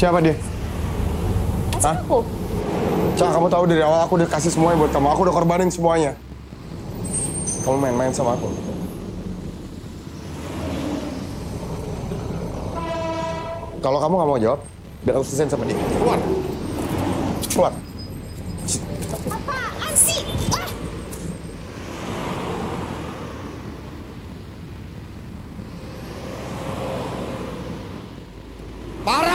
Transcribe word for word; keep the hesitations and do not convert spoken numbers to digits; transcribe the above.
Siapa dia? Pacar aku. Cak, kamu tahu dari awal aku udah kasih semuanya buat kamu. Aku udah korbanin semuanya. Kamu main-main sama aku. Kalau kamu nggak mau jawab, biar aku selesain sama dia. Keluar. Keluar. Apaan sih? Ah! Parah!